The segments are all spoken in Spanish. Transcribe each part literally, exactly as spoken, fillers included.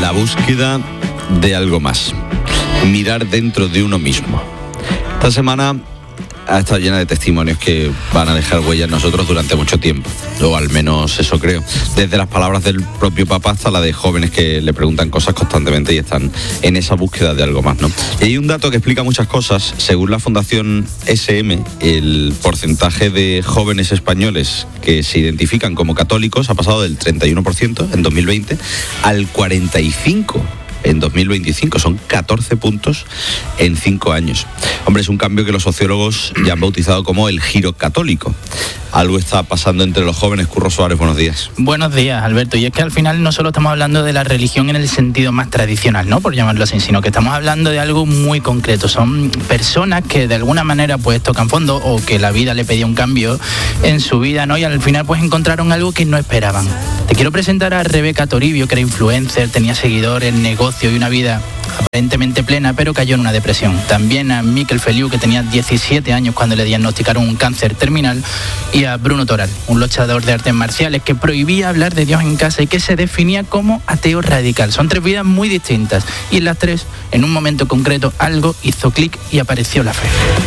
La búsqueda de algo más. Mirar dentro de uno mismo. Esta semana ha estado llena de testimonios que van a dejar huella en nosotros durante mucho tiempo, o al menos eso creo. Desde las palabras del propio Papa hasta la de jóvenes que le preguntan cosas constantemente y están en esa búsqueda de algo más, ¿no? Y hay un dato que explica muchas cosas. Según la Fundación ese eme, el porcentaje de jóvenes españoles que se identifican como católicos ha pasado del treinta y uno por ciento en dos mil veinte al cuarenta y cinco por ciento en dos mil veinticinco. Son catorce puntos en cinco años. Hombre, es un cambio que los sociólogos ya han bautizado como el giro católico. Algo está pasando entre los jóvenes. Curro Suárez, buenos días. Buenos días, Alberto. Y es que al final no solo estamos hablando de la religión en el sentido más tradicional, ¿no?, por llamarlo así, sino que estamos hablando de algo muy concreto. Son personas que de alguna manera pues tocan fondo, o que la vida le pedía un cambio en su vida, ¿no?, y al final pues encontraron algo que no esperaban. Te quiero presentar a Rebeca Toribio, que era influencer, tenía seguidores, negocio y una vida aparentemente plena, pero cayó en una depresión. También a Miquel Feliu, que tenía diecisiete años cuando le diagnosticaron un cáncer terminal, y a Bruno Toral, un luchador de artes marciales que prohibía hablar de Dios en casa y que se definía como ateo radical. Son tres vidas muy distintas, y en las tres, en un momento concreto, algo hizo clic y apareció la fe.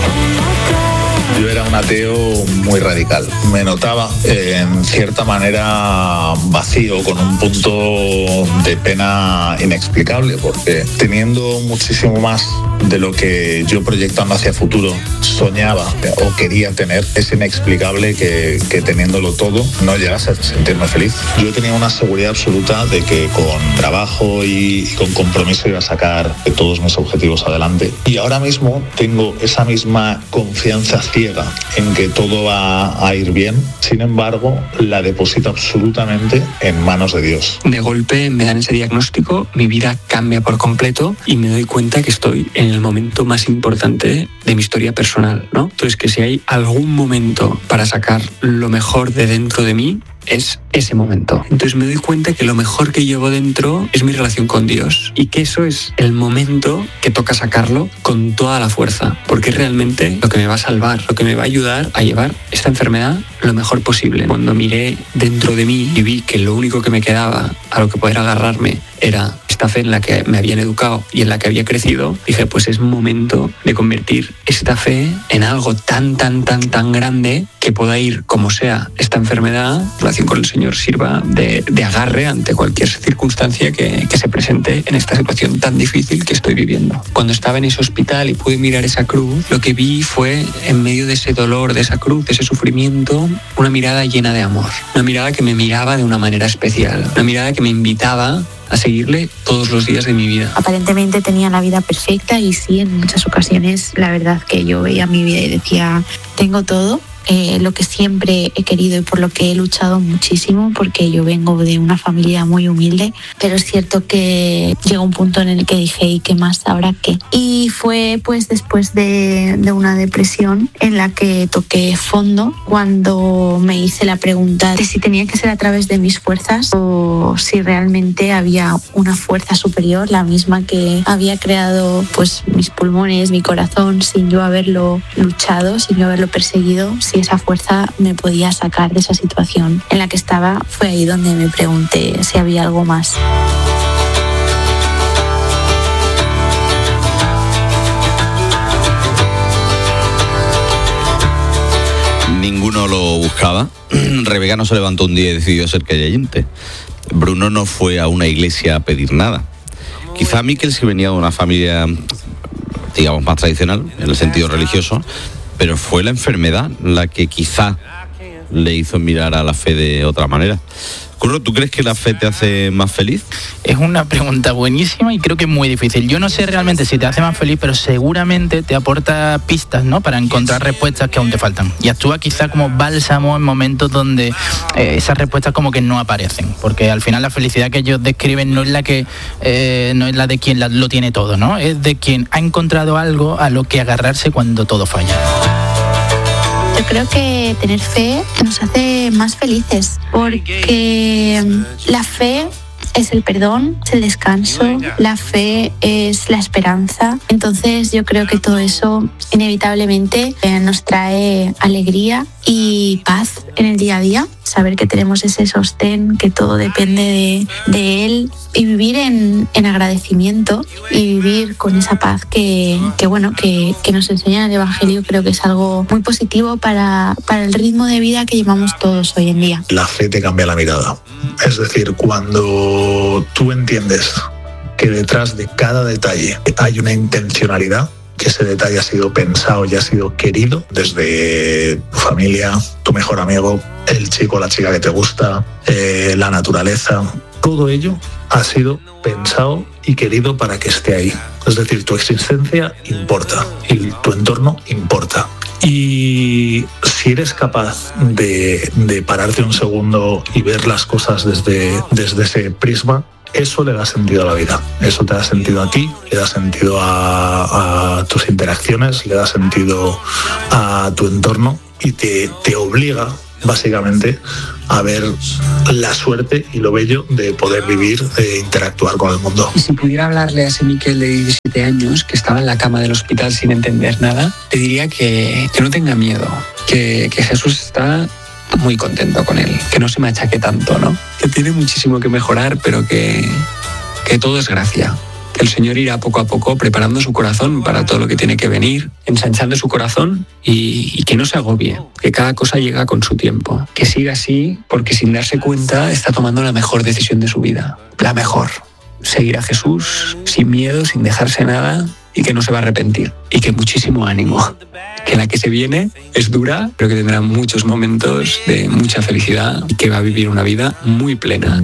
Yo era un ateo muy radical. Me notaba, eh, en cierta manera, vacío, con un punto de pena inexplicable, porque teniendo muchísimo más de lo que yo, proyectando hacia futuro, soñaba o quería tener, es inexplicable que, que teniéndolo todo no llegase a sentirme feliz. Yo tenía una seguridad absoluta de que con trabajo y, y con compromiso iba a sacar todos mis objetivos adelante. Y ahora mismo tengo esa misma confianza ciega en que todo va a ir bien. Sin embargo, la deposito absolutamente en manos de Dios. De golpe me dan ese diagnóstico, mi vida cambia por completo y me doy cuenta que estoy en el momento más importante de mi historia personal, ¿no? Entonces, que si hay algún momento para sacar lo mejor de dentro de mí, es ese momento. Entonces me doy cuenta que lo mejor que llevo dentro es mi relación con Dios, y que eso es el momento que toca sacarlo con toda la fuerza, porque es realmente lo que me va a salvar, lo que me va a ayudar a llevar esta enfermedad lo mejor posible. Cuando miré dentro de mí y vi que lo único que me quedaba a lo que poder agarrarme era esta fe en la que me habían educado y en la que había crecido, dije, pues es momento de convertir esta fe en algo tan, tan, tan, tan grande que pueda ir como sea esta enfermedad, relación con el Señor, sirva de, de agarre ante cualquier circunstancia que, que se presente en esta situación tan difícil que estoy viviendo. Cuando estaba en ese hospital y pude mirar esa cruz, lo que vi fue, en medio de ese dolor, de esa cruz, de ese sufrimiento, una mirada llena de amor. Una mirada que me miraba de una manera especial. Una mirada que me invitaba a seguirle todos los días de mi vida. Aparentemente tenía la vida perfecta, y sí, en muchas ocasiones la verdad que yo veía mi vida y decía, tengo todo. Eh, lo que siempre he querido y por lo que he luchado muchísimo, porque yo vengo de una familia muy humilde, pero es cierto que llegó un punto en el que dije, ¿y qué más? ¿Ahora qué? Y fue pues después de, de una depresión en la que toqué fondo, cuando me hice la pregunta de si tenía que ser a través de mis fuerzas o si realmente había una fuerza superior, la misma que había creado pues mis pulmones, mi corazón, sin yo haberlo luchado, sin yo haberlo perseguido. Si esa fuerza me podía sacar de esa situación en la que estaba. Fue ahí donde me pregunté si había algo más. Ninguno lo buscaba. Rebeca no se levantó un día y decidió ser creyente. Bruno no fue a una iglesia a pedir nada. Quizá Miquel sí venía de una familia, digamos, más tradicional en el sentido religioso, pero fue la enfermedad la que quizá le hizo mirar a la fe de otra manera. Curro, ¿tú crees que la fe te hace más feliz? Es una pregunta buenísima y creo que es muy difícil. Yo no sé realmente si te hace más feliz, pero seguramente te aporta pistas, ¿no?, para encontrar respuestas que aún te faltan. Y actúa quizá como bálsamo en momentos donde eh, esas respuestas como que no aparecen. Porque al final la felicidad que ellos describen no es la que eh, no es la de quien la, lo tiene todo, ¿no? Es de quien ha encontrado algo a lo que agarrarse cuando todo falla. Yo creo que tener fe nos hace más felices, porque la fe es el perdón, es el descanso, la fe es la esperanza. Entonces yo creo que todo eso inevitablemente eh, nos trae alegría y paz en el día a día, saber que tenemos ese sostén, que todo depende de, de él, y vivir en, en agradecimiento y vivir con esa paz que, que bueno, que, que nos enseña el Evangelio. Creo que es algo muy positivo para, para el ritmo de vida que llevamos todos hoy en día. La fe te cambia la mirada. Es decir, cuando tú entiendes que detrás de cada detalle hay una intencionalidad, que ese detalle ha sido pensado y ha sido querido desde tu familia, tu mejor amigo, el chico o la chica que te gusta, eh, la naturaleza, todo ello ha sido pensado y querido para que esté ahí. Es decir, tu existencia importa y tu entorno importa. Y si eres capaz de, de pararte un segundo y ver las cosas desde, desde ese prisma, eso le da sentido a la vida. Eso te da sentido a ti, le da sentido a, a tus interacciones, le da sentido a tu entorno y te, te obliga básicamente a ver la suerte y lo bello de poder vivir e interactuar con el mundo. Y si pudiera hablarle a ese Miquel de diecisiete años que estaba en la cama del hospital sin entender nada, te diría que, que no tenga miedo, que, que Jesús está muy contento con él, que no se me achaque tanto, ¿no? Que tiene muchísimo que mejorar, pero que, que todo es gracia. Que el Señor irá poco a poco preparando su corazón para todo lo que tiene que venir, ensanchando su corazón y, y que no se agobie, que cada cosa llega con su tiempo. Que siga así, porque sin darse cuenta está tomando la mejor decisión de su vida. La mejor. Seguir a Jesús sin miedo, sin dejarse nada, y que no se va a arrepentir. Y que muchísimo ánimo. Que la que se viene es dura, pero que tendrá muchos momentos de mucha felicidad y que va a vivir una vida muy plena.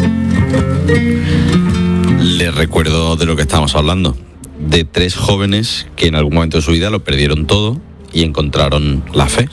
Les recuerdo de lo que estamos hablando, de tres jóvenes que en algún momento de su vida lo perdieron todo y encontraron la fe.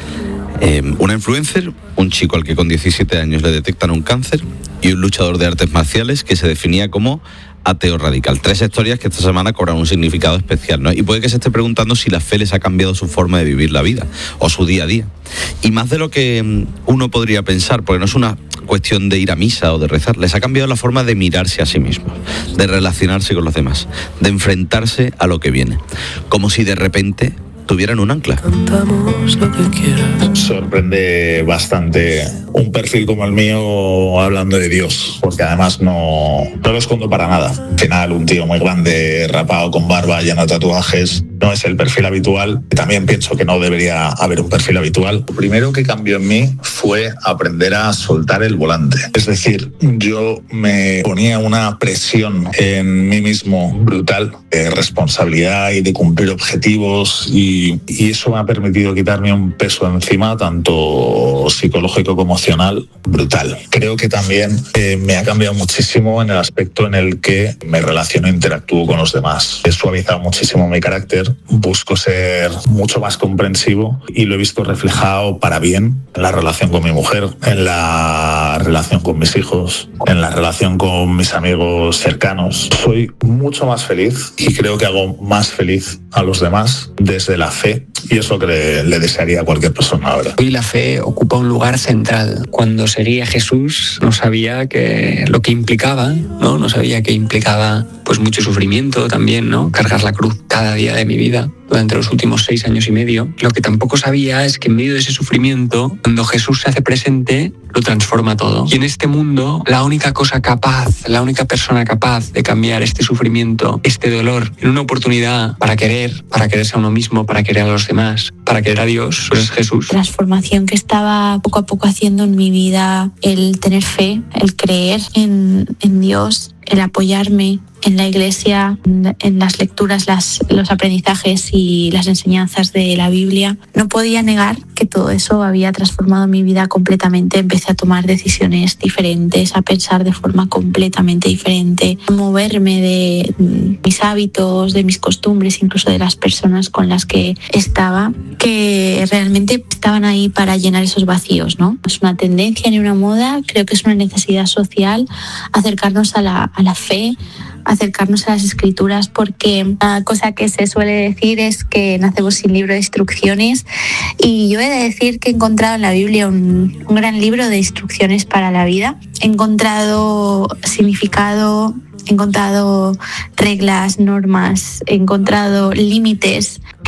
Eh, una influencer, un chico al que con diecisiete años le detectan un cáncer y un luchador de artes marciales que se definía como ateo radical. Tres historias que esta semana cobran un significado especial, ¿no? Y puede que se esté preguntando si la fe les ha cambiado su forma de vivir la vida o su día a día. Y más de lo que uno podría pensar, porque no es una cuestión de ir a misa o de rezar, les ha cambiado la forma de mirarse a sí mismos, de relacionarse con los demás, de enfrentarse a lo que viene. Como si de repente tuvieran un ancla. Cantamos lo que quieras. Sorprende bastante un perfil como el mío hablando de Dios, porque además no, no lo escondo para nada. Al final, un tío muy grande, rapado, con barba, lleno de tatuajes, no es el perfil habitual. También pienso que no debería haber un perfil habitual. Lo primero que cambió en mí fue aprender a soltar el volante. Es decir, yo me ponía una presión en mí mismo brutal, de responsabilidad y de cumplir objetivos, y Y eso me ha permitido quitarme un peso encima, tanto psicológico como emocional, brutal. Creo que también eh, me ha cambiado muchísimo en el aspecto en el que me relaciono e interactúo con los demás. He suavizado muchísimo mi carácter, busco ser mucho más comprensivo y lo he visto reflejado para bien en la relación con mi mujer, en la relación con mis hijos, en la relación con mis amigos cercanos. Soy mucho más feliz y creo que hago más feliz a los demás desde la fe, y es lo que le, le desearía a cualquier persona ahora. Hoy la fe ocupa un lugar central. Cuando seguía a Jesús no sabía que lo que implicaba, ¿no? No sabía que implicaba pues mucho sufrimiento también, ¿no? Cargar la cruz cada día de mi vida durante los últimos seis años y medio. Lo que tampoco sabía es que en medio de ese sufrimiento, cuando Jesús se hace presente, lo transforma todo. Y en este mundo, la única cosa capaz, la única persona capaz de cambiar este sufrimiento, este dolor, en una oportunidad para querer, para quererse a uno mismo, para querer a los demás, para querer a Dios, pues es Jesús. Transformación que estaba poco a poco haciendo en mi vida, el tener fe, el creer en, en Dios, el apoyarme en la iglesia, en las lecturas, las, los aprendizajes y las enseñanzas de la Biblia. No podía negar que todo eso había transformado mi vida completamente. Empecé a tomar decisiones diferentes, a pensar de forma completamente diferente, a moverme de mis hábitos, de mis costumbres, incluso de las personas con las que estaba, que realmente estaban ahí para llenar esos vacíos, ¿no? Es una tendencia ni una moda, creo que es una necesidad social acercarnos a la, a la fe, acercarnos a las escrituras, porque una cosa que se suele decir es que nacemos sin libro de instrucciones, y yo he de decir que he encontrado en la Biblia un, un gran libro de instrucciones para la vida. He encontrado significado, he encontrado reglas, normas, he encontrado límites que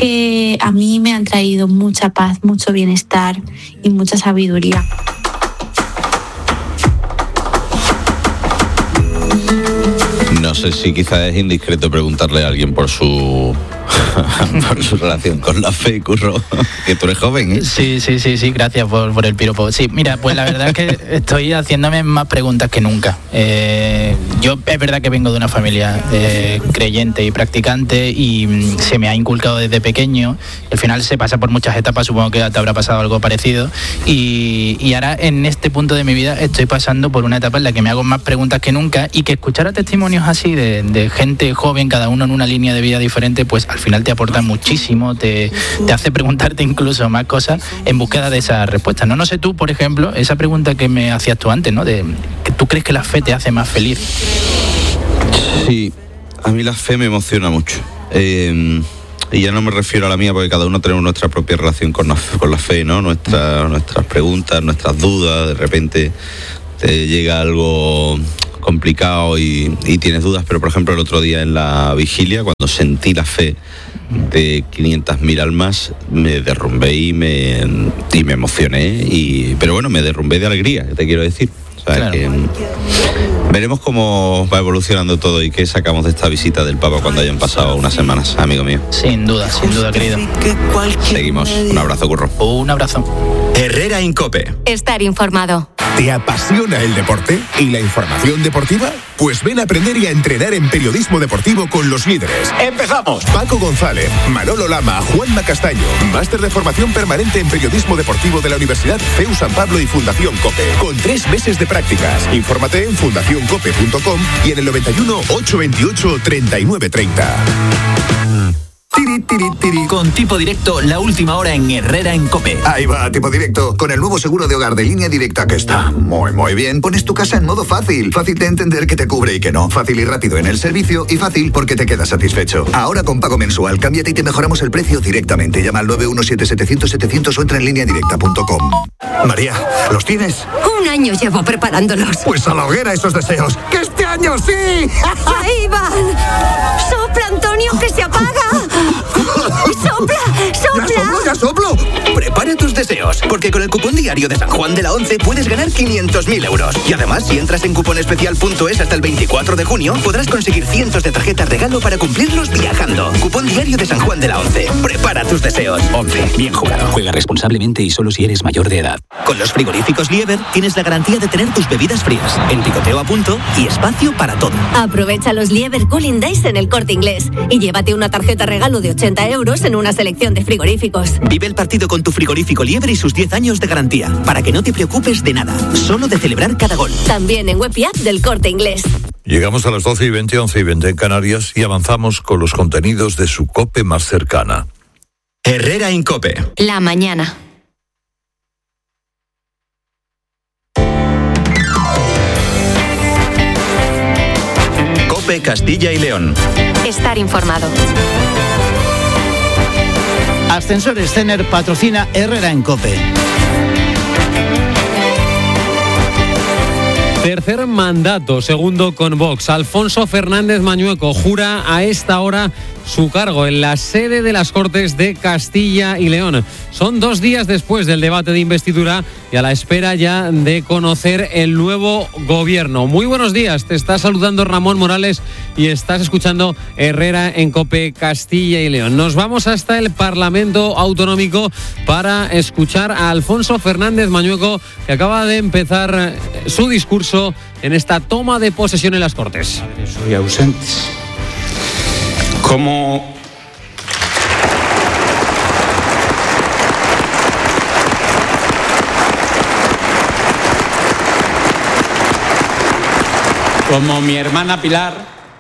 que a mí me han traído mucha paz, mucho bienestar y mucha sabiduría. No sé si quizás es indiscreto preguntarle a alguien por su por su relación con la fe, Curro, que tú eres joven, ¿eh? Sí, sí, sí, sí, gracias por, por el piropo. Sí, mira, pues la verdad es que estoy haciéndome más preguntas que nunca. Eh, yo es verdad que vengo de una familia eh, creyente y practicante y mm, se me ha inculcado desde pequeño. Al final se pasa por muchas etapas, supongo que te habrá pasado algo parecido. Y, y ahora en este punto de mi vida estoy pasando por una etapa en la que me hago más preguntas que nunca y que escuchar a testimonios así de, de gente joven, cada uno en una línea de vida diferente, pues al final te aporta muchísimo, te, te hace preguntarte incluso más cosas en búsqueda de esas respuestas. No, no sé tú, por ejemplo, esa pregunta que me hacías tú antes, ¿no? De que tú crees que la fe te hace más feliz. Sí, a mí la fe me emociona mucho. Eh, y ya no me refiero a la mía, porque cada uno tenemos nuestra propia relación con la, con la fe, ¿no? Nuestra, nuestras preguntas, nuestras dudas, de repente te llega algo complicado y, y tienes dudas, pero por ejemplo el otro día en la vigilia, cuando sentí la fe de quinientas mil almas, me derrumbé y me, y me emocioné, y, pero bueno, me derrumbé de alegría, te quiero decir. O sea, claro. que veremos cómo va evolucionando todo y qué sacamos de esta visita del Papa cuando hayan pasado unas semanas, amigo mío. Sin duda, sin duda, querido. Seguimos. Un abrazo, Curro. Un abrazo. Herrera en COPE. Estar informado. ¿Te apasiona el deporte y la información deportiva? Pues ven a aprender y a entrenar en periodismo deportivo con los líderes. ¡Empezamos! Paco González, Manolo Lama, Juanma Castaño. Máster de formación permanente en periodismo deportivo de la Universidad C E U San Pablo y Fundación COPE. Con tres meses de prácticas. Infórmate en fundación cope punto com y en el noventa y uno, ochocientos veintiocho, treinta y nueve treinta. Tiri, tiri, tiri. Con Tipo Directo, la última hora en Herrera en COPE. Ahí va, Tipo Directo. Con el nuevo seguro de hogar de Línea Directa, que está muy, muy bien. Pones tu casa en modo fácil. Fácil de entender que te cubre y que no. Fácil y rápido en el servicio y fácil porque te quedas satisfecho. Ahora con pago mensual, cámbiate y te mejoramos el precio directamente. Llama al nueve uno siete, setecientos, setecientos o entra en línea directa punto com. María, ¿los tienes? Un año llevo preparándolos. Pues a la hoguera esos deseos. ¡Que este año sí! ¡Ahí van! ¡Sopla, Antonio, que se apaga! ¡Sopla! ¡Sopla! ¡Ya soplo, ya soplo! Prepara tus deseos, porque con el cupón diario de San Juan de la Once puedes ganar quinientos mil euros. Y además, si entras en cuponespecial punto es hasta el veinticuatro de junio, podrás conseguir cientos de tarjetas regalo para cumplirlos viajando. Cupón diario de San Juan de la Once. Prepara tus deseos. Once. Bien jugado. Juega responsablemente y solo si eres mayor de edad. Con los frigoríficos Lieber tienes la garantía de tener tus bebidas frías, en picoteo a punto y espacio para todo. Aprovecha los Lieber Cooling Days en El Corte Inglés y llévate una tarjeta regalo de ochenta euros en una selección de frigoríficos. Vive el partido con tu frigorífico Lieber y sus diez años de garantía, para que no te preocupes de nada, solo de celebrar cada gol. También en web y app del Corte Inglés. Llegamos a las doce y veinte, once y veinte en Canarias y avanzamos con los contenidos de su COPE más cercana. Herrera en COPE. La mañana. COPE Castilla y León. Estar informado. Ascensores Cener patrocina Herrera en COPE. Tercer mandato, segundo con Vox. Alfonso Fernández Mañueco jura a esta hora su cargo en la sede de las Cortes de Castilla y León. Son dos días después del debate de investidura y a la espera ya de conocer el nuevo gobierno. Muy buenos días, te está saludando Ramón Morales y estás escuchando Herrera en COPE Castilla y León. Nos vamos hasta el Parlamento Autonómico para escuchar a Alfonso Fernández Mañueco, que acaba de empezar su discurso en esta toma de posesión en las Cortes. Soy ausentes. Como como mi hermana Pilar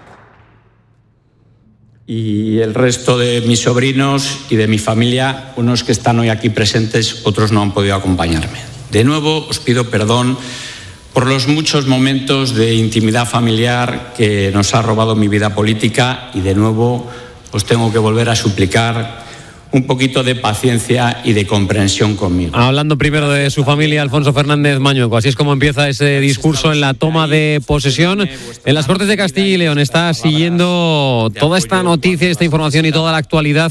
y el resto de mis sobrinos y de mi familia, unos que están hoy aquí presentes, otros no han podido acompañarme. De nuevo os pido perdón por los muchos momentos de intimidad familiar que nos ha robado mi vida política y de nuevo os tengo que volver a suplicar un poquito de paciencia y de comprensión conmigo. Hablando primero de su familia, Alfonso Fernández Mañueco. Así es como empieza ese discurso en la toma de posesión. En las Cortes de Castilla y León está siguiendo toda esta noticia, esta información y toda la actualidad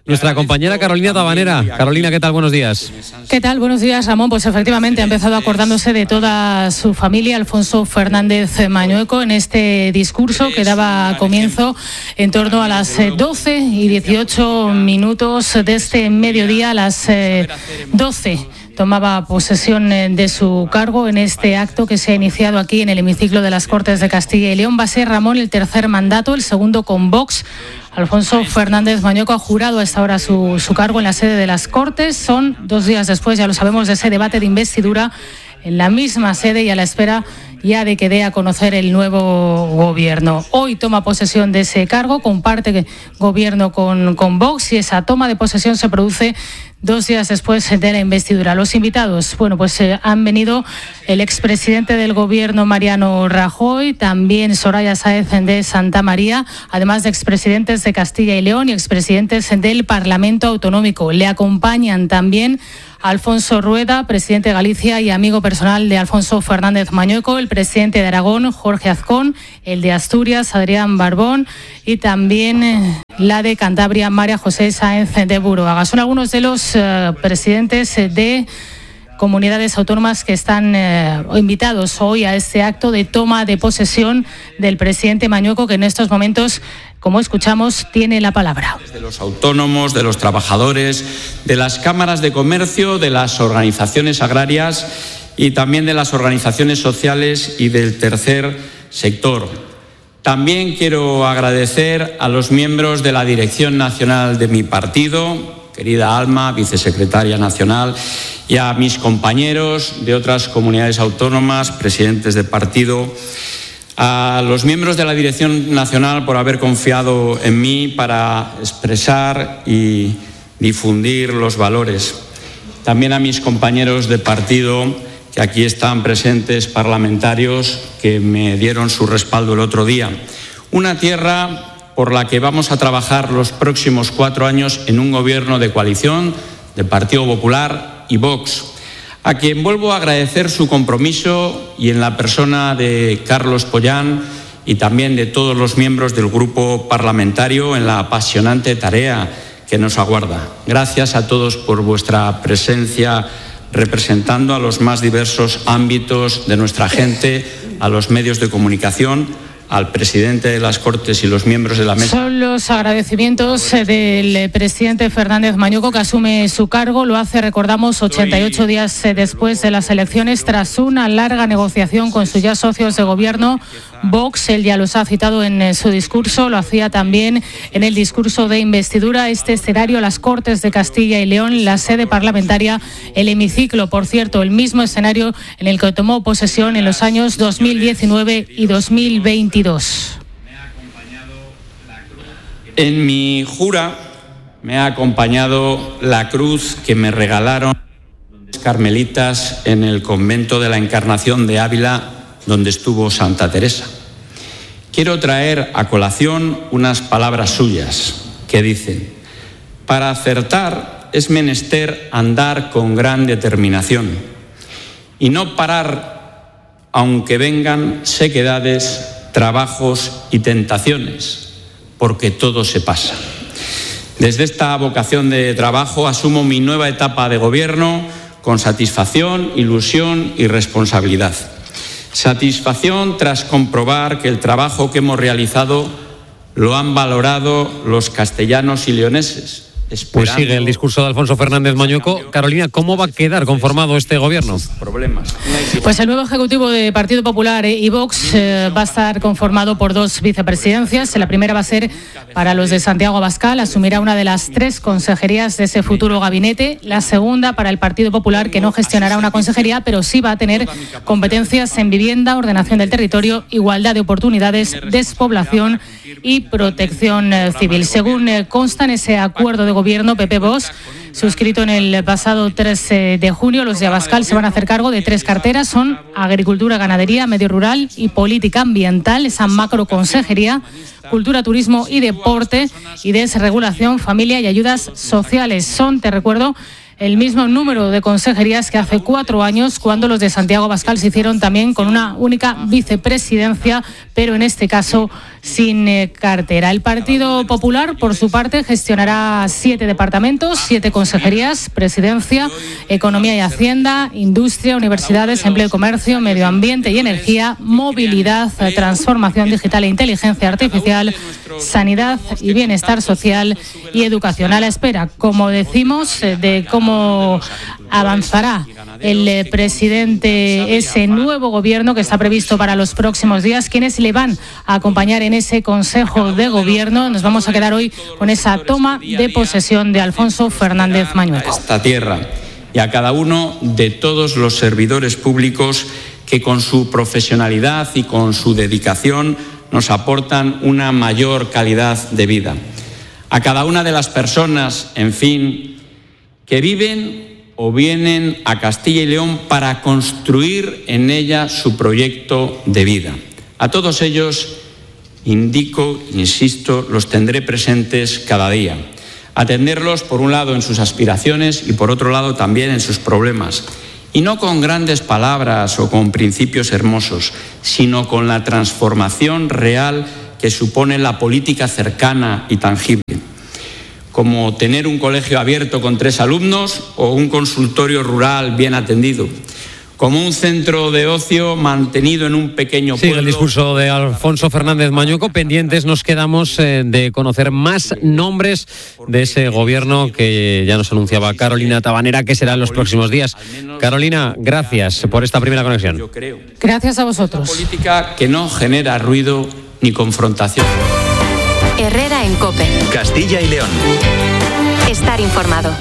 nuestra compañera Carolina Tabanera. Carolina, ¿qué tal? Buenos días. ¿Qué tal? Buenos días, Ramón. Pues efectivamente ha empezado acordándose de toda su familia, Alfonso Fernández Mañueco, en este discurso que daba comienzo en torno a las doce y dieciocho minutos de este mediodía, a las doce. Tomaba posesión de su cargo en este acto que se ha iniciado aquí en el hemiciclo de las Cortes de Castilla y León. Va a ser, Ramón, el tercer mandato, el segundo con Vox. Alfonso Fernández Mañueco ha jurado a esta hora su, su cargo en la sede de las Cortes. Son dos días después, ya lo sabemos, de ese debate de investidura en la misma sede y a la espera ya de que dé a conocer el nuevo gobierno. Hoy toma posesión de ese cargo, comparte gobierno con, con Vox, y esa toma de posesión se produce dos días después de la investidura. Los invitados, bueno, pues eh, han venido el expresidente del gobierno, Mariano Rajoy, también Soraya Sáez de Santamaría, además de expresidentes de Castilla y León y expresidentes del Parlamento Autonómico. Le acompañan también Alfonso Rueda, presidente de Galicia y amigo personal de Alfonso Fernández Mañueco, el presidente de Aragón, Jorge Azcón, el de Asturias, Adrián Barbón, y también eh, la de Cantabria, María José Sáenz de Buruaga. Son algunos de los eh, presidentes de comunidades autónomas que están eh, invitados hoy a este acto de toma de posesión del presidente Mañueco, que en estos momentos, como escuchamos, tiene la palabra. De los autónomos, de los trabajadores, de las cámaras de comercio, de las organizaciones agrarias y también de las organizaciones sociales y del tercer sector. También quiero agradecer a los miembros de la Dirección Nacional de mi partido, querida Alma, vicesecretaria nacional, y a mis compañeros de otras comunidades autónomas, presidentes de partido, a los miembros de la Dirección Nacional por haber confiado en mí para expresar y difundir los valores. También a mis compañeros de partido que aquí están presentes, parlamentarios, que me dieron su respaldo el otro día. Una tierra por la que vamos a trabajar los próximos cuatro años en un gobierno de coalición del Partido Popular y Vox, a quien vuelvo a agradecer su compromiso, y en la persona de Carlos Pollán y también de todos los miembros del grupo parlamentario, en la apasionante tarea que nos aguarda. Gracias a todos por vuestra presencia representando a los más diversos ámbitos de nuestra gente, a los medios de comunicación, al presidente de las Cortes y los miembros de la mesa. Son los agradecimientos del presidente Fernández Mañueco, que asume su cargo. Lo hace, recordamos, ochenta y ocho días después de las elecciones, tras una larga negociación con sus ya socios de gobierno, Vox. Él ya los ha citado en su discurso, lo hacía también en el discurso de investidura. Este escenario, las Cortes de Castilla y León, la sede parlamentaria, el hemiciclo, por cierto, el mismo escenario en el que tomó posesión en los años dos mil diecinueve y dos mil veintidós. En mi jura me ha acompañado la cruz que me regalaron los carmelitas en el convento de la Encarnación de Ávila, donde estuvo Santa Teresa. Quiero traer a colación unas palabras suyas que dicen: para acertar es menester andar con gran determinación y no parar aunque vengan sequedades, trabajos y tentaciones, porque todo se pasa. Desde esta vocación de trabajo asumo mi nueva etapa de gobierno con satisfacción, ilusión y responsabilidad. Satisfacción tras comprobar que el trabajo que hemos realizado lo han valorado los castellanos y leoneses. Pues sigue el discurso de Alfonso Fernández Mañueco. Carolina, ¿cómo va a quedar conformado este gobierno? Problemas. Pues el nuevo ejecutivo de Partido Popular y Vox eh, va a estar conformado por dos vicepresidencias. La primera va a ser para los de Santiago Abascal, asumirá una de las tres consejerías de ese futuro gabinete. La segunda para el Partido Popular, que no gestionará una consejería, pero sí va a tener competencias en vivienda, ordenación del territorio, igualdad de oportunidades, despoblación y protección eh, civil. Según eh, consta en ese acuerdo de gobierno P P Vox, suscrito en el pasado trece de junio, los de Abascal se van a hacer cargo de tres carteras: son agricultura, ganadería, medio rural y política ambiental, esa macroconsejería, cultura, turismo y deporte, y desregulación, familia y ayudas sociales. Son, te recuerdo, el mismo número de consejerías que hace cuatro años, cuando los de Santiago Abascal se hicieron también con una única vicepresidencia, pero en este caso sin eh, cartera. El Partido Popular, por su parte, gestionará siete departamentos, siete consejerías: Presidencia, Economía y Hacienda, Industria, Universidades, Empleo y Comercio, Medio Ambiente y Energía, Movilidad, Transformación Digital e Inteligencia Artificial, Sanidad y Bienestar Social y Educación. A la espera, como decimos, de cómo avanzará el presidente ese nuevo gobierno que está previsto para los próximos días. Quienes le van a acompañar en ese Consejo de Gobierno. Nos vamos a quedar hoy con esa toma de posesión de Alfonso Fernández Mañueco. Esta tierra y a cada uno de todos los servidores públicos que con su profesionalidad y con su dedicación nos aportan una mayor calidad de vida. A cada una de las personas, en fin, que viven o vienen a Castilla y León para construir en ella su proyecto de vida. A todos ellos, indico, insisto, los tendré presentes cada día. Atenderlos, por un lado, en sus aspiraciones y, por otro lado, también en sus problemas. Y no con grandes palabras o con principios hermosos, sino con la transformación real que supone la política cercana y tangible, como tener un colegio abierto con tres alumnos o un consultorio rural bien atendido, como un centro de ocio mantenido en un pequeño pueblo. Sí, el discurso de Alfonso Fernández Mañueco. Pendientes nos quedamos eh, de conocer más nombres de ese gobierno que ya nos anunciaba Carolina Tabanera, que será en los próximos días. Carolina, gracias por esta primera conexión. Gracias a vosotros. Una política que no genera ruido ni confrontación. Herrera en COPE. Castilla y León. Estar informado.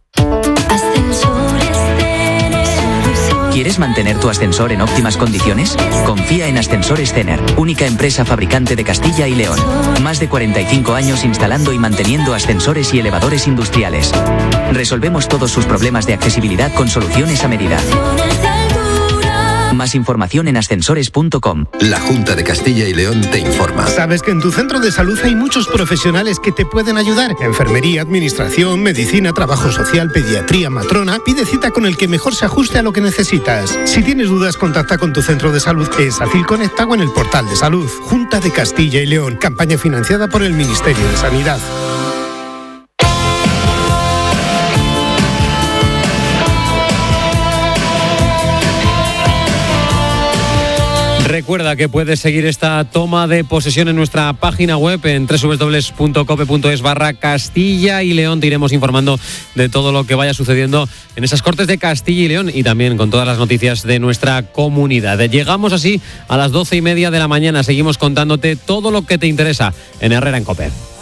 ¿Quieres mantener tu ascensor en óptimas condiciones? Confía en Ascensores Cener, única empresa fabricante de Castilla y León. Más de cuarenta y cinco años instalando y manteniendo ascensores y elevadores industriales. Resolvemos todos sus problemas de accesibilidad con soluciones a medida. Más información en ascensores punto com. La Junta de Castilla y León te informa. ¿Sabes que en tu centro de salud hay muchos profesionales que te pueden ayudar? Enfermería, administración, medicina, trabajo social, pediatría, matrona. Pide cita con el que mejor se ajuste a lo que necesitas. Si tienes dudas, contacta con tu centro de salud. Es Acil Conecta o en el portal de salud. Junta de Castilla y León. Campaña financiada por el Ministerio de Sanidad. Recuerda que puedes seguir esta toma de posesión en nuestra página web en doble u doble u doble u punto cope punto es barra Castilla y León. Te iremos informando de todo lo que vaya sucediendo en esas Cortes de Castilla y León y también con todas las noticias de nuestra comunidad. Llegamos así a las doce y media de la mañana. Seguimos contándote todo lo que te interesa en Herrera en COPE.